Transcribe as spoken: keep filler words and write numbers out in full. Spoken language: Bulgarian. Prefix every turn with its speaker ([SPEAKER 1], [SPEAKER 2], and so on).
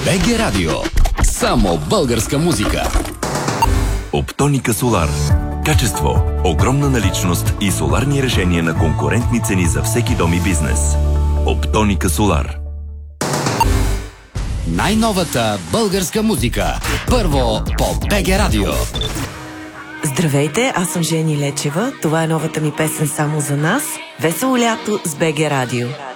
[SPEAKER 1] БГ Радио. Само българска музика.
[SPEAKER 2] Оптоника Солар. Качество, огромна наличност и соларни решения на конкурентни цени за всеки дом и бизнес. Оптоника Солар.
[SPEAKER 1] Най-новата българска музика. Първо по БГ Радио.
[SPEAKER 3] Здравейте, аз съм Жени Лечева. Това е новата ми песен "Само за нас". Весело лято с БГ Радио.